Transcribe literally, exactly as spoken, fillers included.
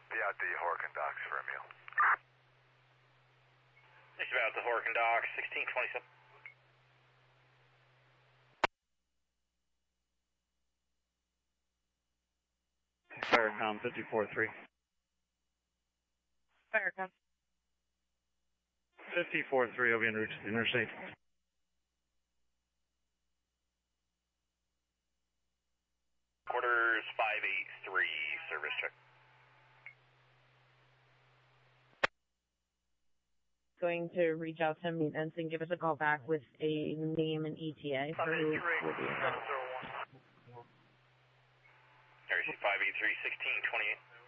Be out the Horkin docks for a meal. Just about the Horkin docks, sixteen twenty-seven. Firecom fifty-four three. Firecom. fifty-four three will be en route to the interstate. Quarters five eight three, service check. Going to reach out to maintenance and give us a call back with a name and E T A for who will be involved. Air C five eight three, sixteen twenty-eight.